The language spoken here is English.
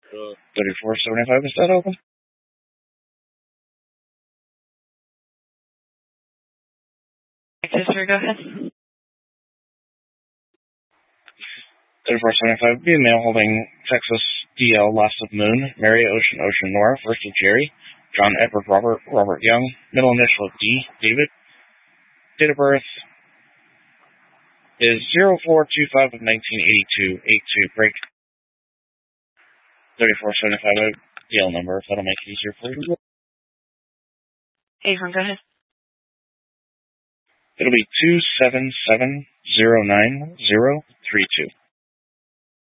3475, is that open? Sister, go ahead. 3475, be a male holding Texas DL, last of Moon, Mary Ocean Nora, first of Jerry, John Edward Robert Young, middle initial of D, David. Date of birth is 0425 of 1982, 82, break. 3475, DL number, if that'll make it easier for you. Avon, go ahead. It'll be 277090032.